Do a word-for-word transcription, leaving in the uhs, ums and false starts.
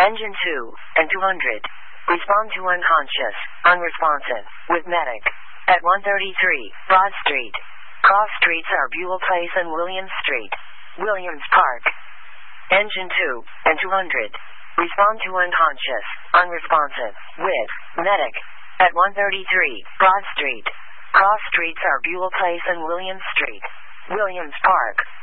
Engine two and two hundred. Respond to unconscious, unresponsive, with medic. At one thirty-three, Broad Street. Cross streets are Buell Place and Williams Street. Williams Park. Engine two and two hundred. Respond to unconscious, unresponsive, with medic. At one thirty-three, Broad Street. Cross streets are Buell Place and Williams Street. Williams Park.